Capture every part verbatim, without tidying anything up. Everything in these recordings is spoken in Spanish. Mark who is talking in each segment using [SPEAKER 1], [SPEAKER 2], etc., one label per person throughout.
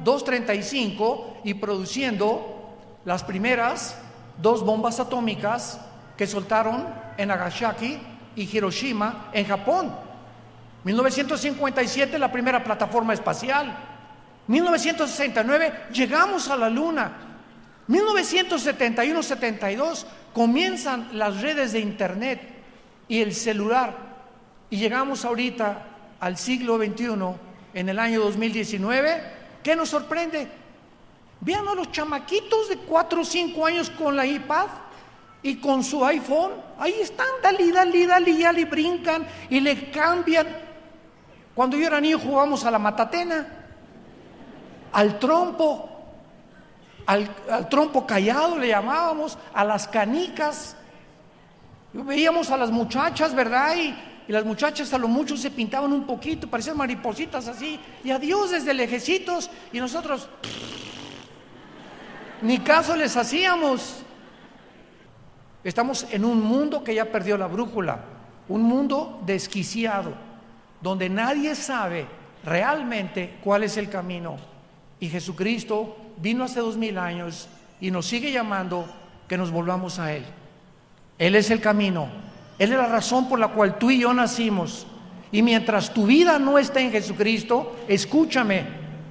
[SPEAKER 1] dos treinta y cinco y produciendo las primeras dos bombas atómicas que soltaron en Nagasaki y Hiroshima en Japón. mil novecientos cincuenta y siete la primera plataforma espacial. mil novecientos sesenta y nueve llegamos a la luna. mil novecientos setenta y uno setenta y dos comienzan las redes de internet y el celular, y llegamos ahorita al siglo veintiuno, en el año dos mil diecinueve. ¿Qué nos sorprende? Vean a los chamaquitos de cuatro o cinco años con la iPad y con su iPhone. Ahí están, dale, dale, dale, ya le brincan y le cambian. Cuando yo era niño jugábamos a la matatena, al trompo, al, al trompo callado le llamábamos, a las canicas. Veíamos a las muchachas, ¿verdad? Y, y las muchachas a lo mucho se pintaban un poquito, parecían maripositas así, y adiós desde lejecitos, y nosotros ni caso les hacíamos. Estamos en un mundo que ya perdió la brújula, un mundo desquiciado, donde nadie sabe realmente cuál es el camino. Y Jesucristo vino hace dos mil años y nos sigue llamando que nos volvamos a Él. Él es el camino, Él es la razón por la cual tú y yo nacimos. Y mientras tu vida no esté en Jesucristo, escúchame,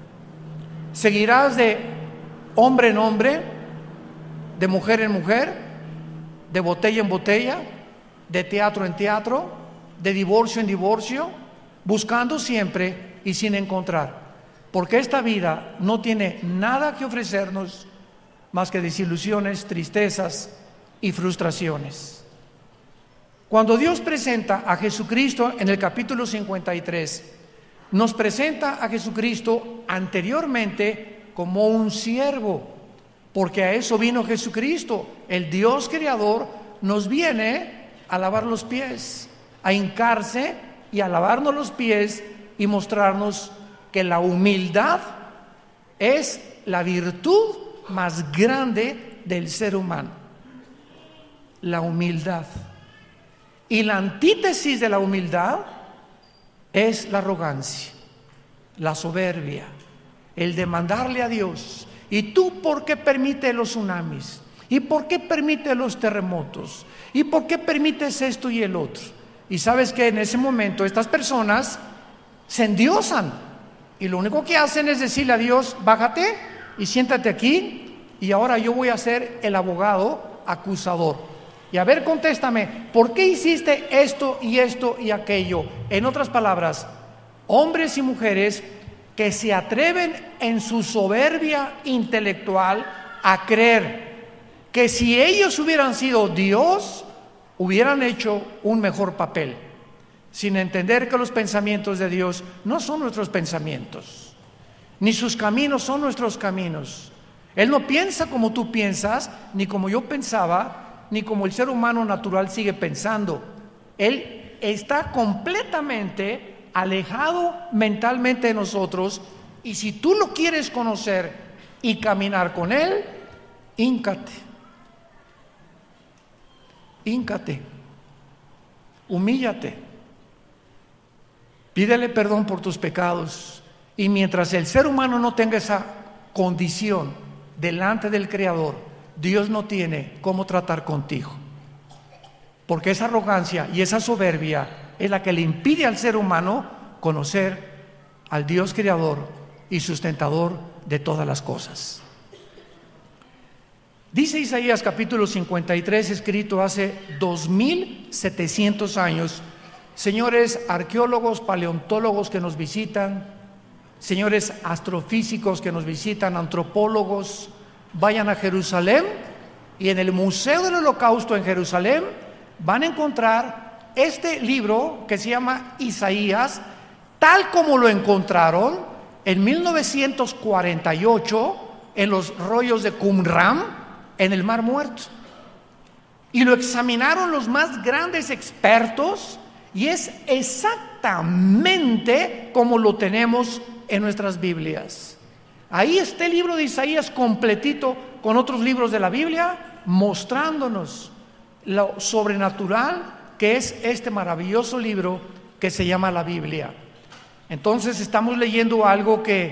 [SPEAKER 1] seguirás de hombre en hombre, de mujer en mujer, de botella en botella, de teatro en teatro, de divorcio en divorcio, buscando siempre y sin encontrar, porque esta vida no tiene nada que ofrecernos más que desilusiones, tristezas y frustraciones. Cuando Dios presenta a Jesucristo en el capítulo cincuenta y tres, nos presenta a Jesucristo anteriormente como un siervo, porque a eso vino Jesucristo. El Dios creador nos viene a lavar los pies, a hincarse y a lavarnos los pies y mostrarnos que la humildad es la virtud más grande del ser humano. La humildad. Y la antítesis de la humildad es la arrogancia, la soberbia, el demandarle a Dios: ¿y tú por qué permites los tsunamis? ¿Y por qué permites los terremotos? ¿Y por qué permites esto y el otro? Y sabes que en ese momento estas personas se endiosan y lo único que hacen es decirle a Dios: bájate y siéntate aquí, y ahora yo voy a ser el abogado acusador. Y a ver, contéstame, ¿por qué hiciste esto y esto y aquello? En otras palabras, hombres y mujeres que se atreven en su soberbia intelectual a creer que si ellos hubieran sido Dios, hubieran hecho un mejor papel, sin entender que los pensamientos de Dios no son nuestros pensamientos, ni sus caminos son nuestros caminos. Él no piensa como tú piensas, ni como yo pensaba, ni como el ser humano natural sigue pensando. Él está completamente alejado mentalmente de nosotros, y si tú lo quieres conocer y caminar con Él, híncate, híncate, humíllate, pídele perdón por tus pecados. Y mientras el ser humano no tenga esa condición delante del Creador, Dios no tiene cómo tratar contigo, porque esa arrogancia y esa soberbia es la que le impide al ser humano conocer al Dios creador y sustentador de todas las cosas. Dice Isaías capítulo cincuenta y tres, escrito hace dos mil setecientos años. Señores arqueólogos, paleontólogos que nos visitan, señores astrofísicos que nos visitan, antropólogos, vayan a Jerusalén, y en el Museo del Holocausto en Jerusalén van a encontrar este libro que se llama Isaías, tal como lo encontraron en mil novecientos cuarenta y ocho en los rollos de Qumran, en el Mar Muerto. Y lo examinaron los más grandes expertos, y es exactamente como lo tenemos en nuestras Biblias. Ahí está el libro de Isaías completito con otros libros de la Biblia, mostrándonos lo sobrenatural que es este maravilloso libro que se llama la Biblia. Entonces estamos leyendo algo que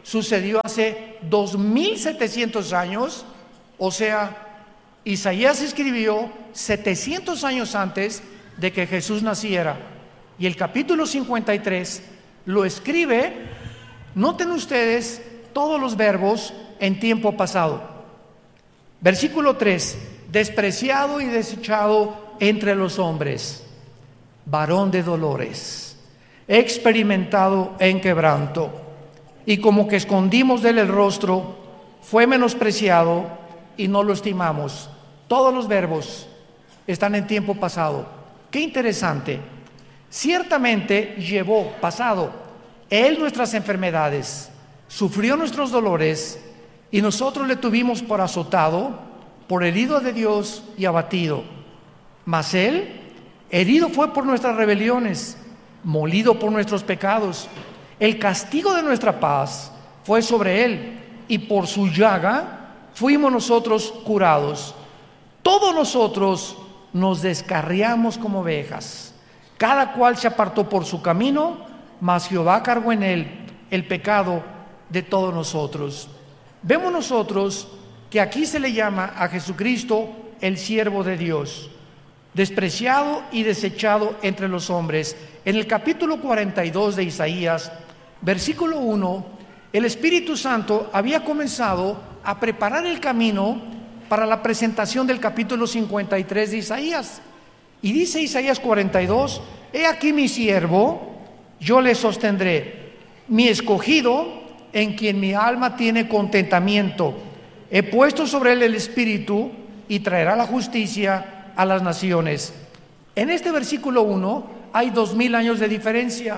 [SPEAKER 1] sucedió hace dos mil setecientos años, o sea, Isaías escribió setecientos años antes de que Jesús naciera. Y el capítulo cincuenta y tres lo escribe, noten ustedes todos los verbos en tiempo pasado. Versículo tres, despreciado y desechado entre los hombres, varón de dolores, experimentado en quebranto, y como que escondimos de él el rostro, fue menospreciado y no lo estimamos. Todos los verbos están en tiempo pasado. Qué interesante. Ciertamente llevó, pasado, él nuestras enfermedades, sufrió nuestros dolores, y nosotros le tuvimos por azotado, por herido de Dios y abatido. Mas él, herido fue por nuestras rebeliones, molido por nuestros pecados. El castigo de nuestra paz fue sobre él, y por su llaga fuimos nosotros curados. Todos nosotros nos descarriamos como ovejas, cada cual se apartó por su camino, mas Jehová cargó en él el pecado de todos nosotros. Vemos nosotros que aquí se le llama a Jesucristo el siervo de Dios, despreciado y desechado entre los hombres. En el capítulo cuarenta y dos de Isaías, versículo uno, el Espíritu Santo había comenzado a preparar el camino para la presentación del capítulo cincuenta y tres de Isaías. Y dice Isaías cuarenta y dos, he aquí mi siervo, yo le sostendré, mi escogido, en quien mi alma tiene contentamiento. He puesto sobre él el Espíritu y traerá la justicia a las naciones. En este versículo uno hay dos mil años de diferencia.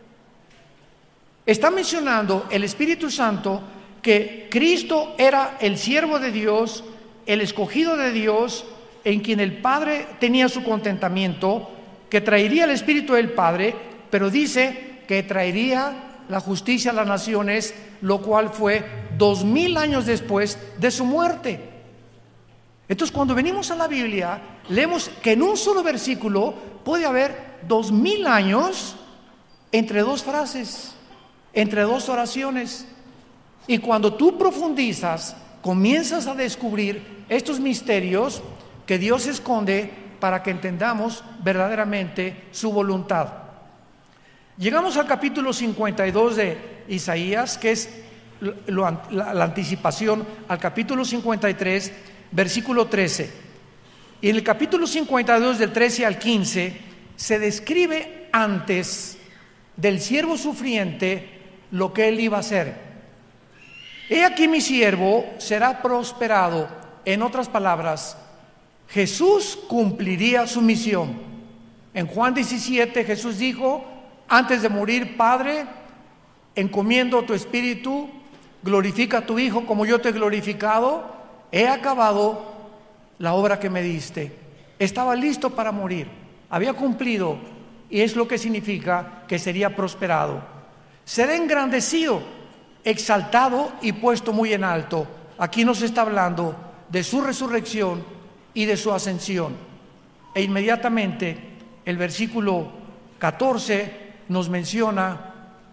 [SPEAKER 1] Está mencionando el Espíritu Santo que Cristo era el siervo de Dios, el escogido de Dios, en quien el Padre tenía su contentamiento, que traería el Espíritu del Padre, pero dice que traería la justicia a las naciones, lo cual fue dos mil años después de su muerte. Entonces, cuando venimos a la Biblia, leemos que en un solo versículo puede haber dos mil años entre dos frases, entre dos oraciones. Y cuando tú profundizas, comienzas a descubrir estos misterios que Dios esconde para que entendamos verdaderamente su voluntad. Llegamos al capítulo cincuenta y dos de Isaías, que es lo, la, la anticipación al capítulo cincuenta y tres, versículo trece. Y en el capítulo cincuenta y dos, del trece al quince, se describe antes del siervo sufriente lo que él iba a hacer. He aquí mi siervo será prosperado. En otras palabras, Jesús cumpliría su misión. En Juan diecisiete, Jesús dijo, antes de morir, Padre, encomiendo tu espíritu, glorifica a tu Hijo como yo te he glorificado, he acabado la obra que me diste. Estaba listo para morir, había cumplido, y es lo que significa que sería prosperado. Será engrandecido, exaltado y puesto muy en alto. Aquí nos está hablando de su resurrección y de su ascensión. E inmediatamente el versículo catorce nos menciona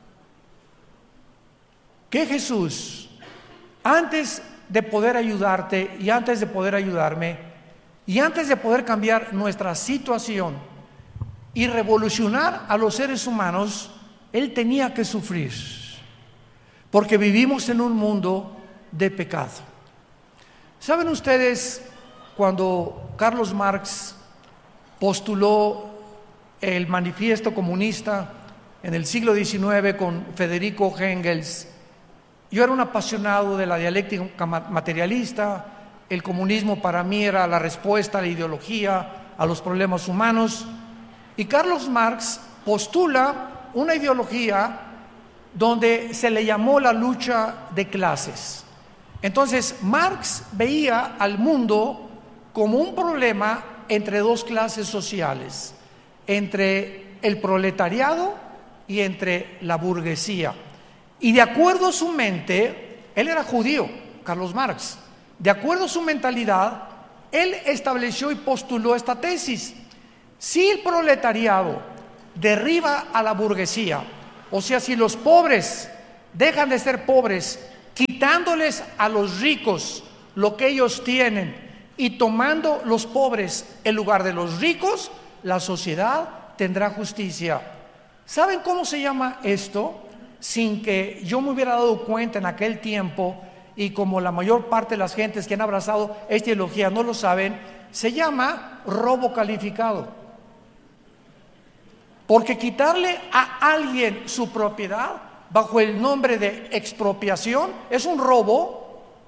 [SPEAKER 1] que Jesús, antes de poder ayudarte y antes de poder ayudarme y antes de poder cambiar nuestra situación y revolucionar a los seres humanos, Él tenía que sufrir, porque vivimos en un mundo de pecado. ¿Saben ustedes cuando Carlos Marx postuló el manifiesto comunista en el siglo diecinueve con Federico Engels? Yo era un apasionado de la dialéctica materialista. El comunismo para mí era la respuesta a la ideología, a los problemas humanos. Y Carlos Marx postula una ideología donde se le llamó la lucha de clases. Entonces, Marx veía al mundo como un problema entre dos clases sociales, entre el proletariado y entre la burguesía. Y de acuerdo a su mente, él era judío, Carlos Marx, de acuerdo a su mentalidad, él estableció y postuló esta tesis: si el proletariado derriba a la burguesía, o sea, si los pobres dejan de ser pobres, quitándoles a los ricos lo que ellos tienen y tomando los pobres en lugar de los ricos, la sociedad tendrá justicia. ¿Saben cómo se llama esto? Sin que yo me hubiera dado cuenta en aquel tiempo, y como la mayor parte de las gentes que han abrazado esta ideología no lo saben, se llama robo calificado. Porque quitarle a alguien su propiedad bajo el nombre de expropiación es un robo.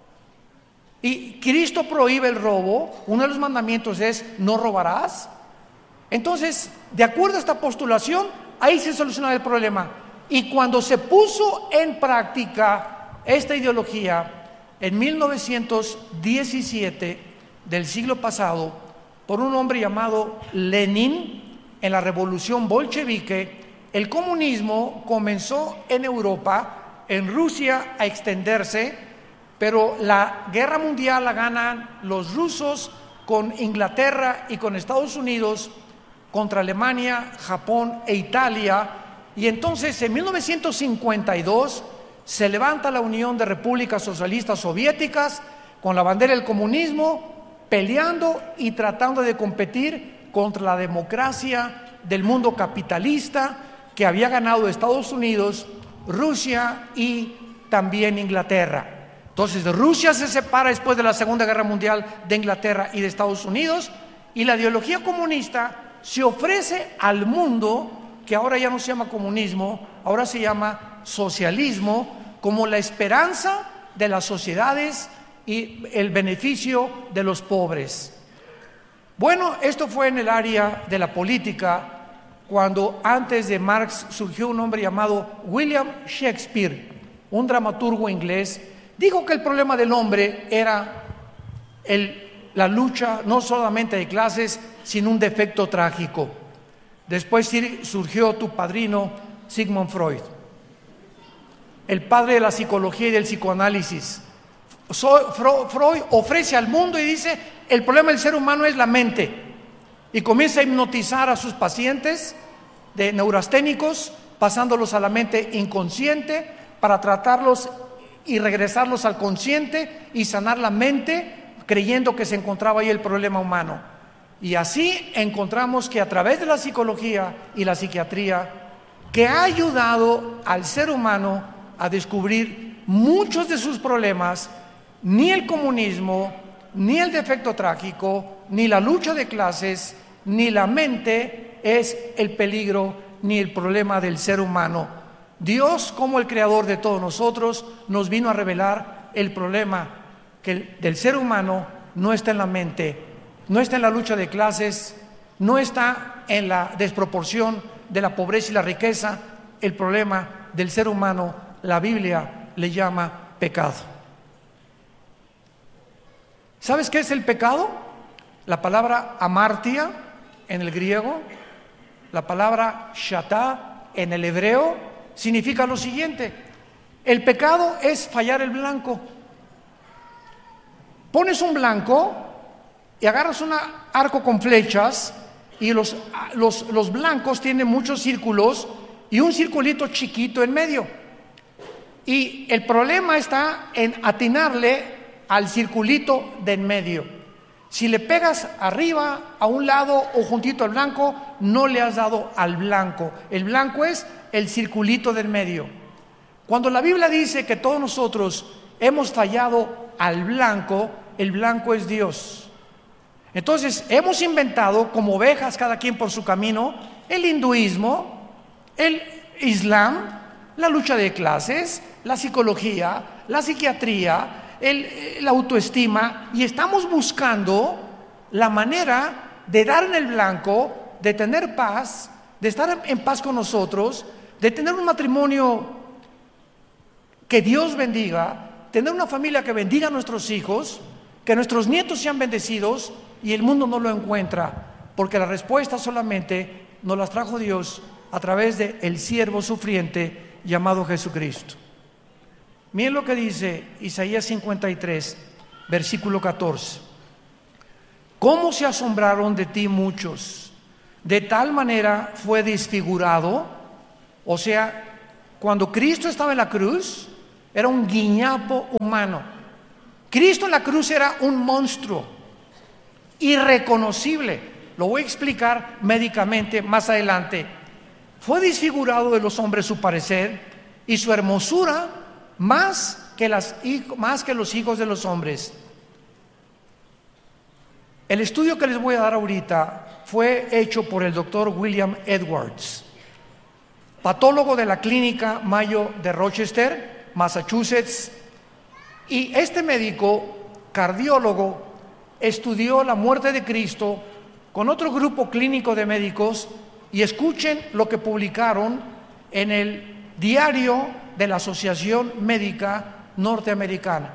[SPEAKER 1] Y Cristo prohíbe el robo. Uno de los mandamientos es no robarás. Entonces, de acuerdo a esta postulación, ahí se soluciona el problema. Y cuando se puso en práctica esta ideología en mil novecientos diecisiete del siglo pasado por un hombre llamado Lenin, en la revolución bolchevique, el comunismo comenzó en Europa, en Rusia, a extenderse, pero la guerra mundial la ganan los rusos con Inglaterra y con Estados Unidos contra Alemania, Japón e Italia. Y entonces en mil novecientos cincuenta y dos se levanta la Unión de Repúblicas Socialistas Soviéticas con la bandera del comunismo, peleando y tratando de competir contra la democracia del mundo capitalista que había ganado Estados Unidos, Rusia y también Inglaterra. Entonces Rusia se separa después de la Segunda Guerra Mundial de Inglaterra y de Estados Unidos, y la ideología comunista se ofrece al mundo, que ahora ya no se llama comunismo, ahora se llama socialismo, como la esperanza de las sociedades y el beneficio de los pobres. Bueno, esto fue en el área de la política, cuando antes de Marx surgió un hombre llamado William Shakespeare, un dramaturgo inglés. Dijo que el problema del hombre era el, la lucha no solamente de clases, sino un defecto trágico. Después surgió tu padrino Sigmund Freud, el padre de la psicología y del psicoanálisis. Freud ofrece al mundo y dice: el problema del ser humano es la mente, y comienza a hipnotizar a sus pacientes de neurasténicos, pasándolos a la mente inconsciente para tratarlos y regresarlos al consciente y sanar la mente, creyendo que se encontraba ahí el problema humano. Y así encontramos que a través de la psicología y la psiquiatría, que ha ayudado al ser humano a descubrir muchos de sus problemas, ni el comunismo, ni el defecto trágico, ni la lucha de clases, ni la mente es el peligro ni el problema del ser humano. Dios, como el creador de todos nosotros, nos vino a revelar el problema que el, del ser humano no está en la mente, no está en la lucha de clases, no está en la desproporción de la pobreza y la riqueza. El problema del ser humano, la Biblia le llama pecado. ¿Sabes qué es el pecado? La palabra amartia en el griego, la palabra shatá en el hebreo, significa lo siguiente: el pecado es fallar el blanco. Pones un blanco y agarras un arco con flechas, y los, los, los blancos tienen muchos círculos y un circulito chiquito en medio. Y el problema está en atinarle al circulito de en medio. Si le pegas arriba, a un lado o juntito al blanco, no le has dado al blanco. El blanco es el circulito del medio. Cuando la Biblia dice que todos nosotros hemos fallado al blanco, el blanco es Dios. Entonces hemos inventado, como ovejas cada quien por su camino, el hinduismo, el islam, la lucha de clases, la psicología, la psiquiatría, el, la autoestima, y estamos buscando la manera de dar en el blanco, de tener paz, de estar en paz con nosotros, de tener un matrimonio que Dios bendiga, tener una familia que bendiga a nuestros hijos, que nuestros nietos sean bendecidos, y el mundo no lo encuentra, porque la respuesta solamente nos las trajo Dios a través de el siervo sufriente llamado Jesucristo. Miren lo que dice Isaías cincuenta y tres, versículo catorce. ¿Cómo se asombraron de ti muchos? De tal manera fue desfigurado, o sea, cuando Cristo estaba en la cruz, era un guiñapo humano. Cristo en la cruz era un monstruo, irreconocible. Lo voy a explicar médicamente más adelante. Fue desfigurado de los hombres su parecer y su hermosura más que, las, más que los hijos de los hombres. El estudio que les voy a dar ahorita fue hecho por el doctor William Edwards, patólogo de la clínica Mayo de Rochester, Massachusetts, y este médico cardiólogo estudió la muerte de Cristo con otro grupo clínico de médicos, y escuchen lo que publicaron en el diario de la Asociación Médica Norteamericana.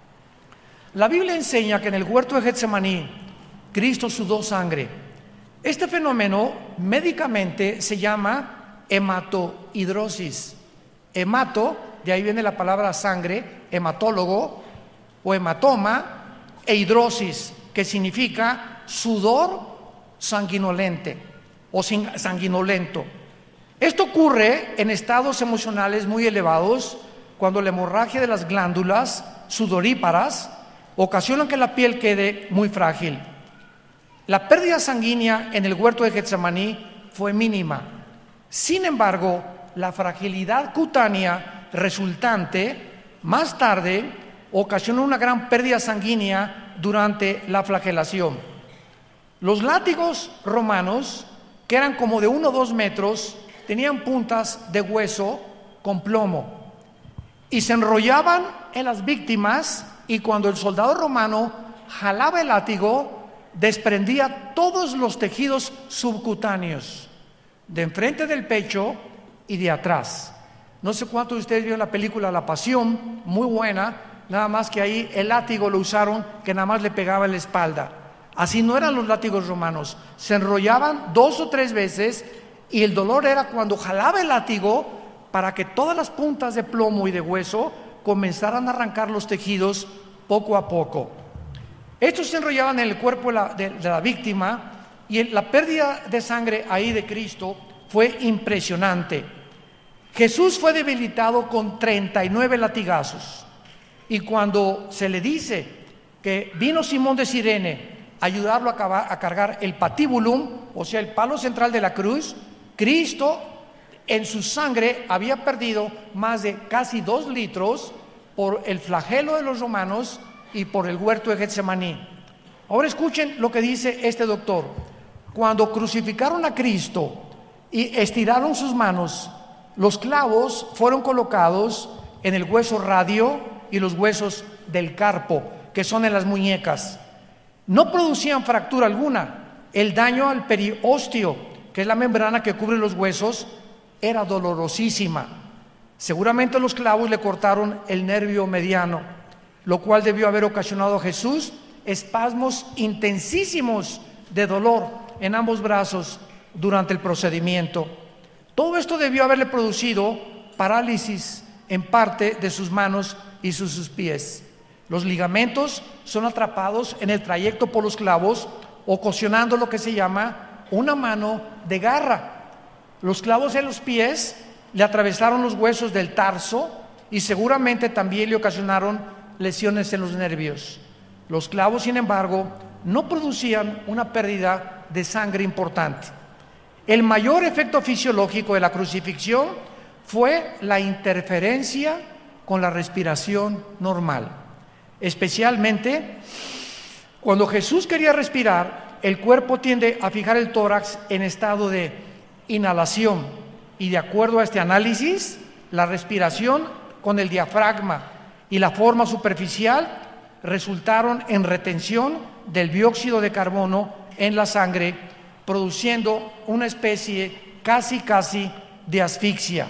[SPEAKER 1] La Biblia enseña que en el huerto de Getsemaní Cristo sudó sangre. Este fenómeno médicamente se llama hematohidrosis. Hemato, de ahí viene la palabra sangre, hematólogo o hematoma, e hidrosis, que significa sudor sanguinolente o sanguinolento. Esto ocurre en estados emocionales muy elevados, cuando la hemorragia de las glándulas sudoríparas ocasiona que la piel quede muy frágil. La pérdida sanguínea en el huerto de Getsemaní fue mínima. Sin embargo, la fragilidad cutánea resultante más tarde ocasionó una gran pérdida sanguínea durante la flagelación. Los látigos romanos, que eran como de uno o dos metros, tenían puntas de hueso con plomo y se enrollaban en las víctimas, y cuando el soldado romano jalaba el látigo, desprendía todos los tejidos subcutáneos, de enfrente del pecho y de atrás. No sé cuántos de ustedes vieron la película La Pasión, muy buena, nada más que ahí el látigo lo usaron que nada más le pegaba en la espalda. Así no eran los látigos romanos, se enrollaban dos o tres veces, y el dolor era cuando jalaba el látigo para que todas las puntas de plomo y de hueso comenzaran a arrancar los tejidos poco a poco. Estos se enrollaban en el cuerpo de la, de, de la víctima, y la pérdida de sangre ahí de Cristo fue impresionante. Jesús fue debilitado con treinta y nueve latigazos, y cuando se le dice que vino Simón de Cirene a ayudarlo a, acabar, a cargar el patíbulum, o sea, el palo central de la cruz, Cristo en su sangre había perdido más de casi dos litros por el flagelo de los romanos y por el huerto de Getsemaní. Ahora escuchen lo que dice este doctor. Cuando crucificaron a Cristo y estiraron sus manos, los clavos fueron colocados en el hueso radio y los huesos del carpo, que son en las muñecas. No producían fractura alguna. El daño al periósteo, que es la membrana que cubre los huesos, era dolorosísima. Seguramente los clavos le cortaron el nervio mediano, lo cual debió haber ocasionado a Jesús espasmos intensísimos de dolor en ambos brazos durante el procedimiento. Todo esto debió haberle producido parálisis en parte de sus manos y sus, sus pies. Los ligamentos son atrapados en el trayecto por los clavos, ocasionando lo que se llama una mano de garra. Los clavos en los pies le atravesaron los huesos del tarso y seguramente también le ocasionaron lesiones en los nervios. Los clavos, sin embargo, no producían una pérdida de sangre importante. El mayor efecto fisiológico de la crucifixión fue la interferencia con la respiración normal. Especialmente cuando Jesús quería respirar, el cuerpo tiende a fijar el tórax en estado de inhalación, y de acuerdo a este análisis, la respiración con el diafragma y la forma superficial resultaron en retención del dióxido de carbono en la sangre, produciendo una especie casi casi de asfixia.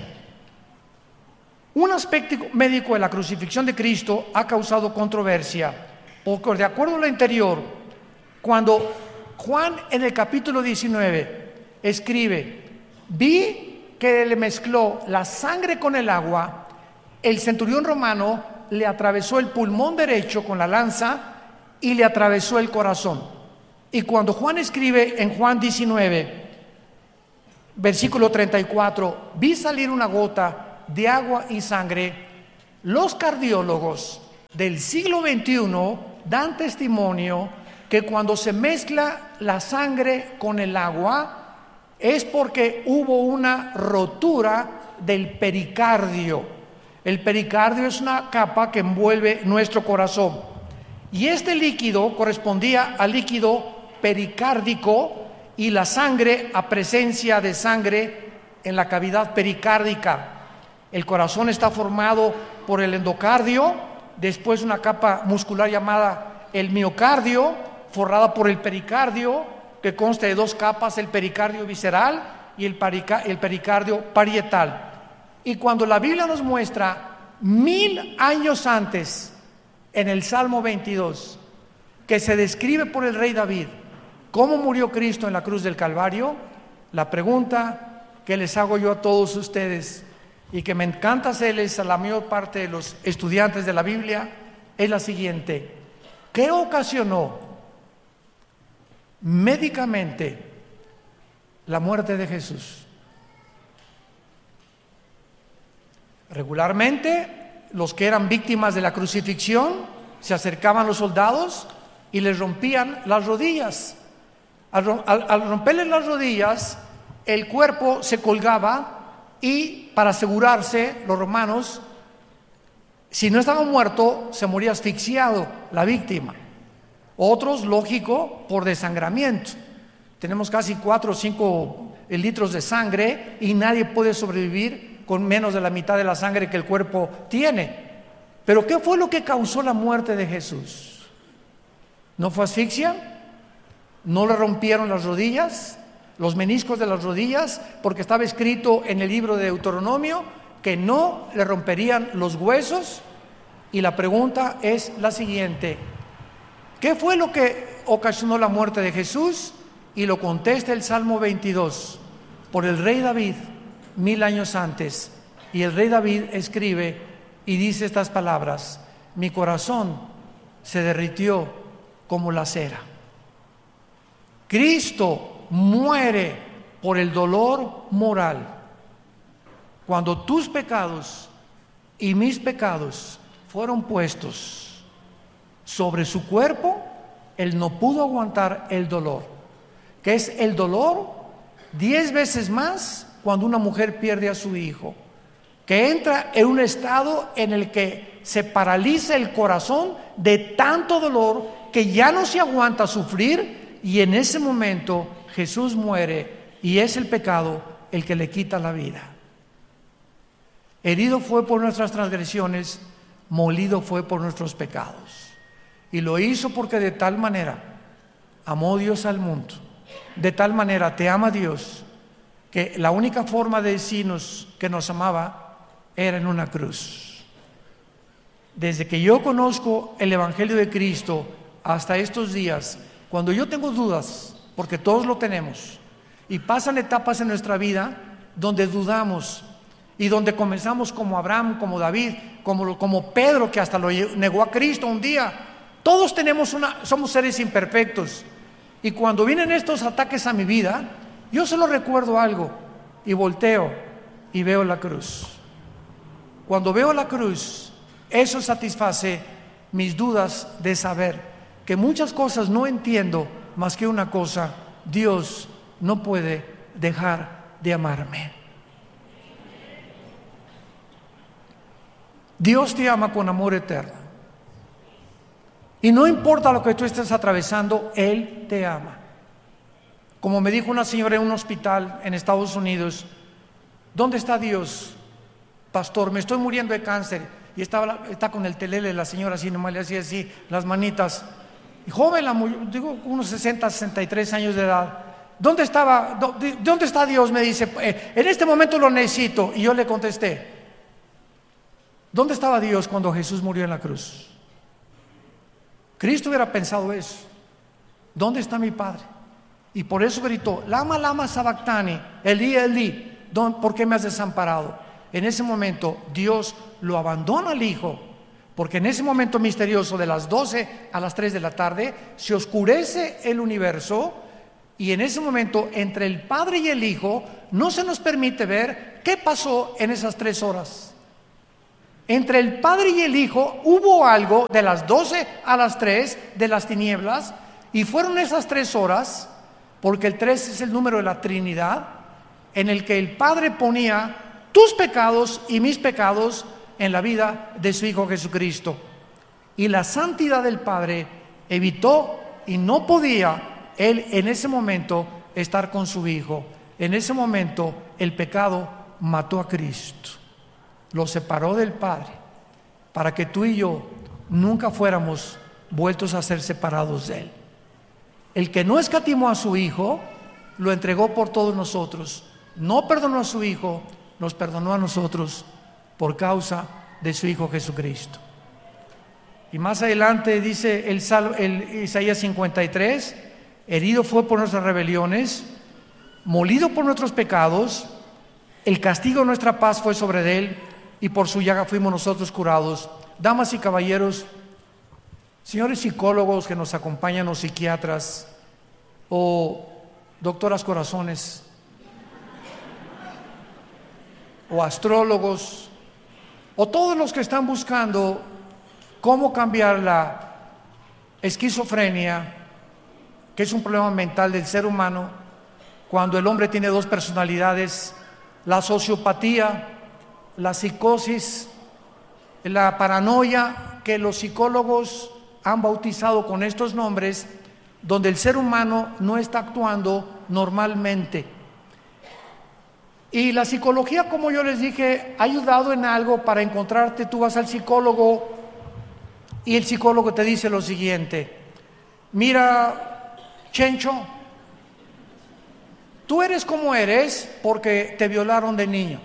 [SPEAKER 1] Un aspecto médico de la crucifixión de Cristo ha causado controversia, porque de acuerdo a lo anterior, cuando Juan en el capítulo diecinueve escribe: vi que le mezcló la sangre con el agua, el centurión romano le atravesó el pulmón derecho con la lanza y le atravesó el corazón. Y cuando Juan escribe en Juan diecinueve, versículo treinta y cuatro, vi salir una gota de agua y sangre, los cardiólogos del siglo veintiuno dan testimonio que cuando se mezcla la sangre con el agua es porque hubo una rotura del pericardio. El pericardio es una capa que envuelve nuestro corazón. Y este líquido correspondía al líquido pericárdico y la sangre a presencia de sangre en la cavidad pericárdica. El corazón está formado por el endocardio, después una capa muscular llamada el miocardio, forrada por el pericardio, que consta de dos capas, el pericardio visceral y el, perica- el pericardio parietal. Y cuando la Biblia nos muestra mil años antes, en el Salmo veintidós, que se describe por el rey David cómo murió Cristo en la cruz del Calvario, la pregunta que les hago yo a todos ustedes y que me encanta hacerles a la mayor parte de los estudiantes de la Biblia es la siguiente: ¿qué ocasionó médicamente la muerte de Jesús? Regularmente los que eran víctimas de la crucifixión se acercaban a los soldados y les rompían las rodillas. Al, al, al romperles las rodillas, el cuerpo se colgaba y, para asegurarse, los romanos, si no estaba muerto, se moría asfixiado la víctima. Otros, lógico, por desangramiento. Tenemos casi cuatro o cinco litros de sangre y nadie puede sobrevivir con menos de la mitad de la sangre que el cuerpo tiene. Pero ¿qué fue lo que causó la muerte de Jesús? ¿No fue asfixia? ¿No le rompieron las rodillas, los meniscos de las rodillas? Porque estaba escrito en el libro de Deuteronomio que no le romperían los huesos. Y la pregunta es la siguiente: ¿qué fue lo que ocasionó la muerte de Jesús? Y lo contesta el Salmo veintidós, por el rey David, mil años antes. Y el rey David escribe y dice estas palabras: mi corazón se derritió como la cera. Cristo muere por el dolor moral. Cuando tus pecados y mis pecados fueron puestos sobre su cuerpo, Él no pudo aguantar el dolor, que es el dolor diez veces más cuando una mujer pierde a su hijo, que entra en un estado en el que se paraliza el corazón de tanto dolor que ya no se aguanta sufrir, y en ese momento Jesús muere y es el pecado el que le quita la vida. Herido fue por nuestras transgresiones, molido fue por nuestros pecados. Y lo hizo porque de tal manera amó Dios al mundo, de tal manera te ama Dios, que la única forma de decirnos que nos amaba era en una cruz. Desde que yo conozco el Evangelio de Cristo hasta estos días, cuando yo tengo dudas, porque todos lo tenemos, y pasan etapas en nuestra vida donde dudamos y donde comenzamos como Abraham, como David, como, como Pedro, que hasta lo negó a Cristo un día. Todos tenemos una, somos seres imperfectos, y cuando vienen estos ataques a mi vida, yo solo recuerdo algo y volteo y veo la cruz. Cuando veo la cruz, eso satisface mis dudas de saber que muchas cosas no entiendo, más que una cosa: Dios no puede dejar de amarme. Dios te ama con amor eterno. Y no importa lo que tú estés atravesando, Él te ama. Como me dijo una señora en un hospital en Estados Unidos: ¿dónde está Dios, pastor? Me estoy muriendo de cáncer. Y estaba, está con el telele la señora así, nomás le hacía así las manitas. Y joven, la, digo, unos sesenta, sesenta y tres años de edad. ¿Dónde estaba? ¿Dónde está Dios? Me dice, eh, en este momento lo necesito. Y yo le contesté: ¿dónde estaba Dios cuando Jesús murió en la cruz? Cristo hubiera pensado eso: ¿dónde está mi Padre? Y por eso gritó: Lama, lama sabactani, Elí, Elí, ¿por qué me has desamparado? En ese momento Dios lo abandona al Hijo, porque en ese momento misterioso de las doce a las tres de la tarde se oscurece el universo Y en ese momento, entre el Padre y el Hijo, no se nos permite ver qué pasó en esas tres horas. Entre el Padre y el Hijo hubo algo de las doce a las tres de las tinieblas, y fueron esas tres horas, porque el tres es el número de la Trinidad, en el que el Padre ponía tus pecados y mis pecados en la vida de su Hijo Jesucristo. Y la santidad del Padre evitó, y no podía Él en ese momento estar con su Hijo. En ese momento el pecado mató a Cristo, lo separó del Padre, para que tú y yo nunca fuéramos vueltos a ser separados de Él. El que no escatimó a su Hijo, lo entregó por todos nosotros. No perdonó a su Hijo, nos perdonó a nosotros por causa de su Hijo Jesucristo. Y más adelante dice el, Sal, el Isaías cincuenta y tres, herido fue por nuestras rebeliones, molido por nuestros pecados, el castigo de nuestra paz fue sobre él, y por su llaga fuimos nosotros curados. Damas y caballeros, señores psicólogos que nos acompañan, o psiquiatras, o doctoras corazones, o astrólogos, o todos los que están buscando cómo cambiar la esquizofrenia, que es un problema mental del ser humano, cuando el hombre tiene dos personalidades, la sociopatía, la psicosis, la paranoia, que los psicólogos han bautizado con estos nombres, donde el ser humano no está actuando normalmente. Y la psicología, como yo les dije, ha ayudado en algo para encontrarte. Tú vas al psicólogo y el psicólogo te dice lo siguiente: mira, Chencho, tú eres como eres porque te violaron de niño.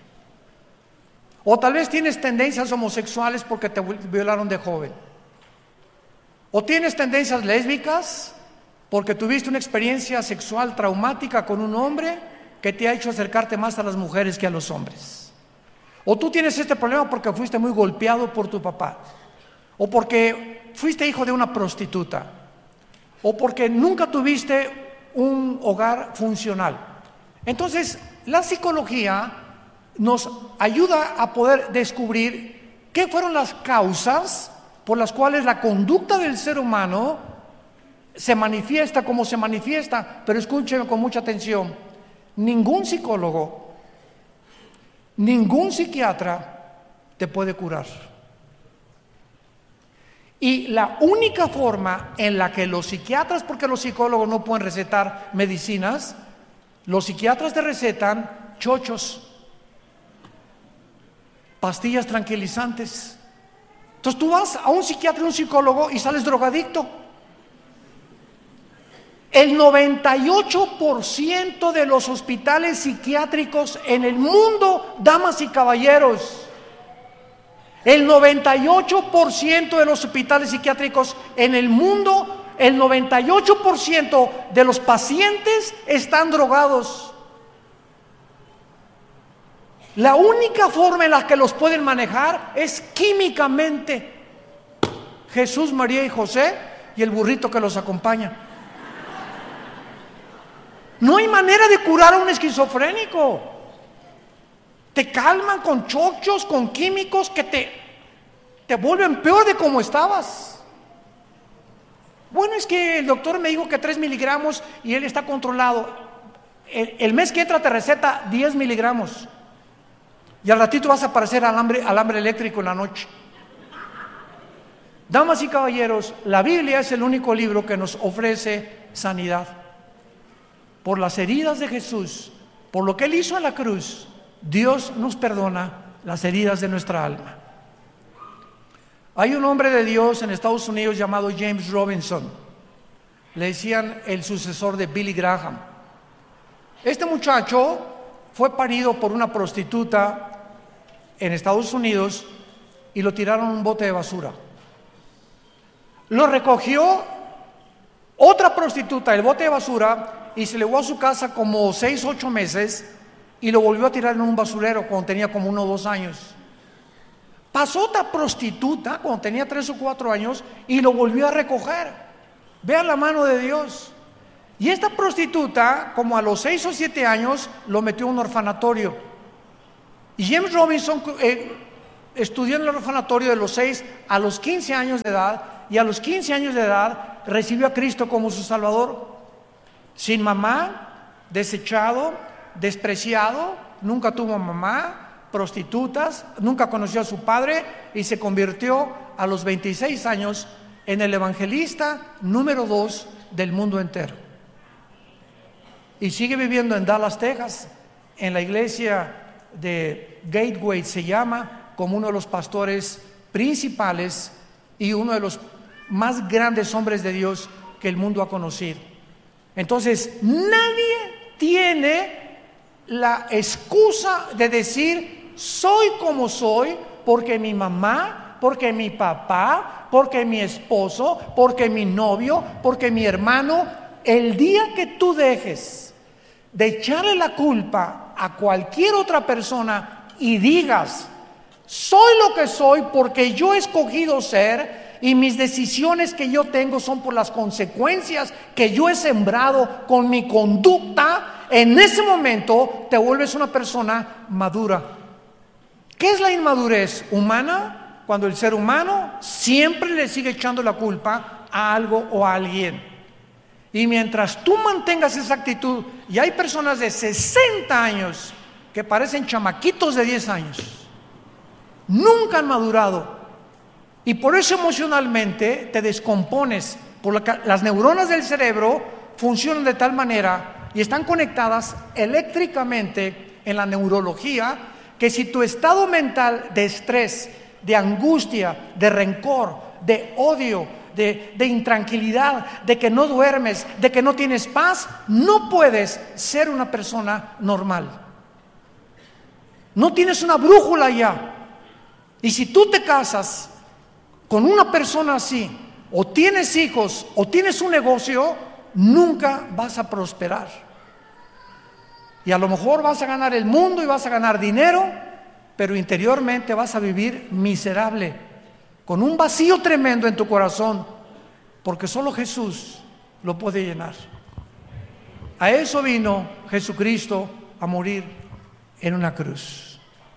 [SPEAKER 1] O tal vez tienes tendencias homosexuales porque te violaron de joven. O tienes tendencias lésbicas porque tuviste una experiencia sexual traumática con un hombre que te ha hecho acercarte más a las mujeres que a los hombres. O tú tienes este problema porque fuiste muy golpeado por tu papá. O porque fuiste hijo de una prostituta. O porque nunca tuviste un hogar funcional. Entonces, la psicología nos ayuda a poder descubrir qué fueron las causas por las cuales la conducta del ser humano se manifiesta como se manifiesta. Pero escúcheme con mucha atención: ningún psicólogo, ningún psiquiatra te puede curar. Y la única forma en la que los psiquiatras, porque los psicólogos no pueden recetar medicinas, los psiquiatras te recetan chochos, pastillas tranquilizantes. Entonces tú vas a un psiquiatra y un psicólogo y sales drogadicto. El noventa y ocho por ciento de los hospitales psiquiátricos en el mundo, damas y caballeros, el noventa y ocho por ciento de los hospitales psiquiátricos en el mundo, el noventa y ocho por ciento de los pacientes están drogados. La única forma en la que los pueden manejar es químicamente. Jesús, María y José y el burrito que los acompaña. No hay manera de curar a un esquizofrénico. Te calman con chochos, con químicos que te, te vuelven peor de como estabas. Bueno, es que el doctor me dijo que tres miligramos y él está controlado. El, el mes que entra te receta diez miligramos. Y al ratito vas a parecer alambre, alambre eléctrico en la noche. Damas y caballeros, la Biblia es el único libro que nos ofrece sanidad. Por las heridas de Jesús, por lo que Él hizo en la cruz, Dios nos perdona las heridas de nuestra alma. Hay un hombre de Dios en Estados Unidos llamado James Robinson. Le decían el sucesor de Billy Graham. Este muchacho fue parido por una prostituta en Estados Unidos y lo tiraron en un bote de basura. Lo recogió otra prostituta del bote de basura y se le llevó a su casa como seis, ocho meses y lo volvió a tirar en un basurero cuando tenía como uno o dos años. Pasó otra prostituta cuando tenía tres o cuatro años y lo volvió a recoger. Vean la mano de Dios. Y esta prostituta, como a los seis o siete años, lo metió en un orfanatorio. Y James Robinson eh, estudió en el orfanatorio de los seis a los quince años de edad, y a los quince años de edad recibió a Cristo como su Salvador. Sin mamá, desechado, despreciado, nunca tuvo mamá, prostitutas, nunca conoció a su padre, y se convirtió a los veintiséis años en el evangelista número dos del mundo entero. Y sigue viviendo en Dallas, Texas, en la iglesia de Gateway se llama, como uno de los pastores principales y uno de los más grandes hombres de Dios que el mundo ha conocido. Entonces, nadie tiene la excusa de decir soy como soy porque mi mamá, porque mi papá, porque mi esposo, porque mi novio, porque mi hermano. El día que tú dejes de echarle la culpa a cualquier otra persona y digas soy lo que soy porque yo he escogido ser, y mis decisiones que yo tengo son por las consecuencias que yo he sembrado con mi conducta, en ese momento te vuelves una persona madura. ¿Qué es la inmadurez humana? Cuando el ser humano siempre le sigue echando la culpa a algo o a alguien. Y mientras tú mantengas esa actitud, y hay personas de sesenta años que parecen chamaquitos de diez años, nunca han madurado, y por eso emocionalmente te descompones, porque las neuronas del cerebro funcionan de tal manera y están conectadas eléctricamente en la neurología, que si tu estado mental de estrés, de angustia, de rencor, de odio, de, de intranquilidad, de que no duermes, de que no tienes paz, no puedes ser una persona normal. No tienes una brújula ya. Y si tú te casas con una persona así, o tienes hijos, o tienes un negocio, nunca vas a prosperar. Y a lo mejor vas a ganar el mundo y vas a ganar dinero, pero interiormente vas a vivir miserable, con un vacío tremendo en tu corazón, porque solo Jesús lo puede llenar. A eso vino Jesucristo, a morir en una cruz,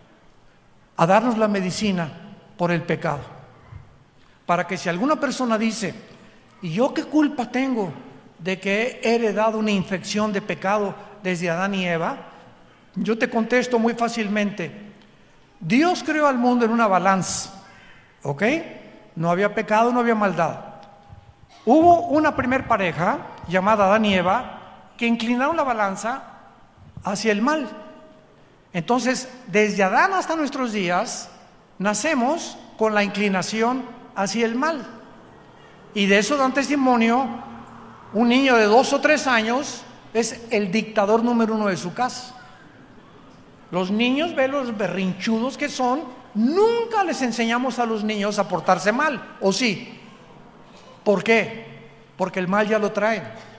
[SPEAKER 1] a darnos la medicina por el pecado, para que si alguna persona dice, ¿y yo qué culpa tengo de que he heredado una infección de pecado desde Adán y Eva? Yo te contesto muy fácilmente: Dios creó al mundo en una balanza, ¿ok? No había pecado, no había maldad. Hubo una primer pareja llamada Adán y Eva que inclinaron la balanza hacia el mal. Entonces, desde Adán hasta nuestros días, nacemos con la inclinación hacia el mal. Y de eso dan testimonio un niño de dos o tres años, es el dictador número uno de su casa. Los niños, ven los berrinchudos que son, nunca les enseñamos a los niños a portarse mal, ¿o sí? ¿Por qué? Porque el mal ya lo traen,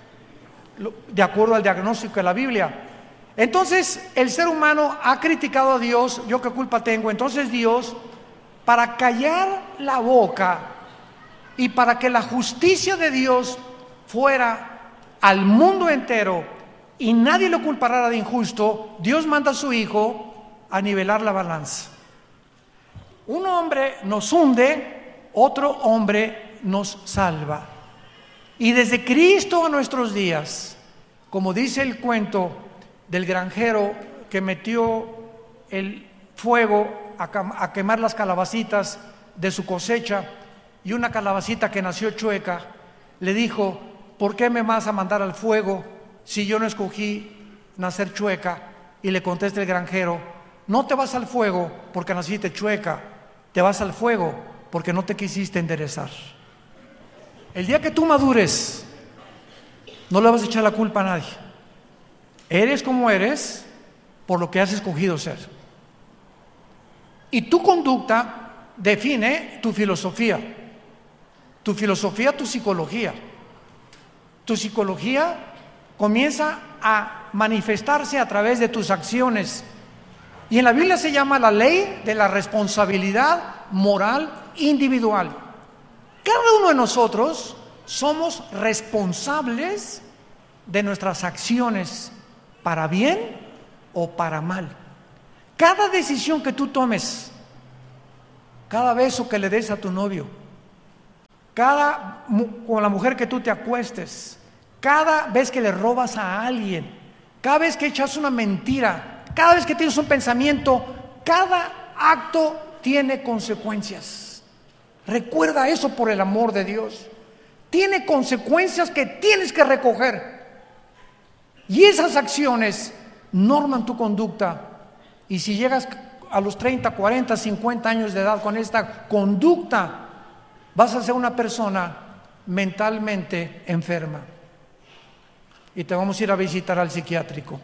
[SPEAKER 1] de acuerdo al diagnóstico de la Biblia. Entonces, el ser humano ha criticado a Dios. ¿Yo qué culpa tengo? Entonces Dios, para callar la boca y para que la justicia de Dios fuera al mundo entero y nadie lo culpara de injusto, Dios manda a su Hijo a nivelar la balanza. Un hombre nos hunde, otro hombre nos salva. Y desde Cristo a nuestros días, como dice el cuento del granjero que metió el fuego a quemar las calabacitas de su cosecha, y una calabacita que nació chueca le dijo: ¿por qué me vas a mandar al fuego si yo no escogí nacer chueca? Y le contesta el granjero: no te vas al fuego porque naciste chueca, te vas al fuego porque no te quisiste enderezar. El día que tú madures, no le vas a echar la culpa a nadie. Eres como eres por lo que has escogido ser. Y tu conducta define tu filosofía. Tu filosofía, tu psicología. Tu psicología comienza a manifestarse a través de tus acciones. Y en la Biblia se llama la ley de la responsabilidad moral individual. Cada uno de nosotros somos responsables de nuestras acciones para bien o para mal. Cada decisión que tú tomes, cada beso que le des a tu novio, cada con la mujer que tú te acuestes, cada vez que le robas a alguien, cada vez que echas una mentira, cada vez que tienes un pensamiento, cada acto tiene consecuencias. Recuerda eso, por el amor de Dios. Tiene consecuencias que tienes que recoger. Y esas acciones norman tu conducta. Y si llegas a los treinta, cuarenta, cincuenta años de edad con esta conducta, vas a ser una persona mentalmente enferma. Y te vamos a ir a visitar al psiquiátrico.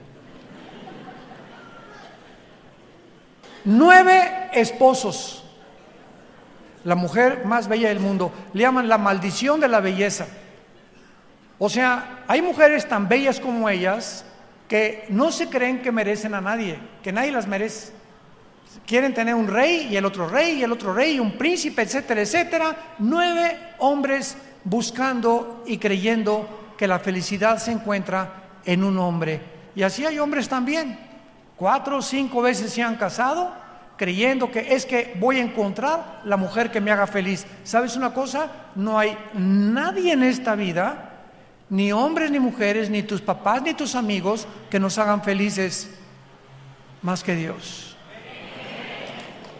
[SPEAKER 1] Nueve esposos. La mujer más bella del mundo. Le llaman la maldición de la belleza. O sea, hay mujeres tan bellas como ellas que no se creen que merecen a nadie, que nadie las merece. Quieren tener un rey y el otro rey y el otro rey y un príncipe, etcétera, etcétera. Nueve hombres buscando y creyendo que la felicidad se encuentra en un hombre. Y así hay hombres también. Cuatro o cinco veces se han casado creyendo que es que voy a encontrar la mujer que me haga feliz. ¿Sabes una cosa? No hay nadie en esta vida, ni hombres ni mujeres, ni tus papás ni tus amigos, que nos hagan felices más que Dios.